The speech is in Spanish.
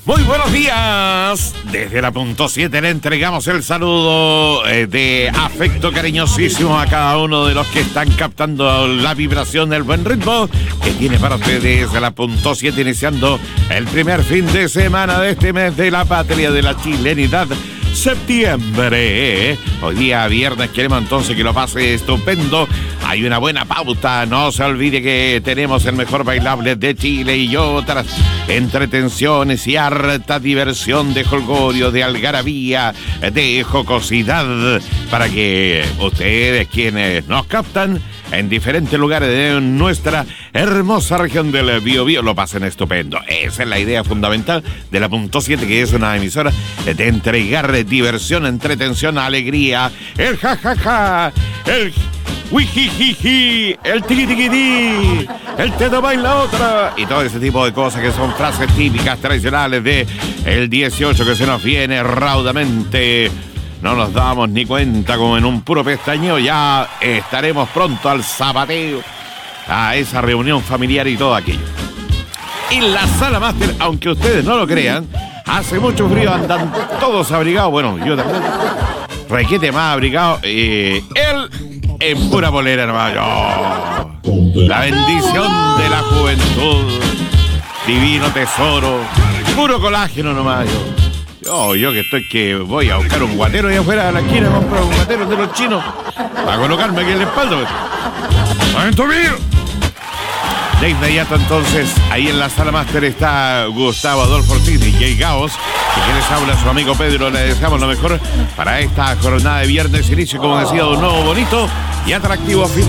Muy buenos días. Desde la punto 7 le entregamos el saludo de afecto cariñosísimo a cada uno de los que están captando la vibración del buen ritmo que tiene para ustedes la punto 7, iniciando el primer fin de semana de este mes de la patria de la chilenidad, septiembre. Hoy día viernes queremos entonces que lo pase estupendo. Hay una buena pauta, no se olvide que tenemos el mejor bailable de Chile y otras entretenciones y harta diversión de jolgorio, de algarabía, de jocosidad, para que ustedes quienes nos captan en diferentes lugares de nuestra hermosa región del Biobío lo pasen estupendo. Esa es la idea fundamental de la punto 7, que es una emisora de entregar diversión, entretención, alegría, el jajaja, el wijijiji, el tiquitiquití, el te tomáis la otra y todo ese tipo de cosas que son frases típicas tradicionales de el 18 que se nos viene raudamente. No nos damos ni cuenta, como en un puro pestañeo ya estaremos pronto al zapateo, a esa reunión familiar y todo aquello. Y la sala máster, aunque ustedes no lo crean, hace mucho frío, andan todos abrigados. Bueno, yo también, requete más abrigado. Él en pura polera nomás. La bendición de la juventud, divino tesoro, puro colágeno nomás. Yo que estoy que voy a buscar un guatero allá afuera de la esquina, comprar un guatero de los chinos para colocarme aquí en la espalda. ¡Momento mío! De inmediato entonces, ahí en la sala máster está Gustavo Adolfo Ortiz y Jay Gaos, y que les habla su amigo Pedro. Le deseamos lo mejor para esta jornada de viernes, inicio, como decía, de un nuevo bonito y atractivo fin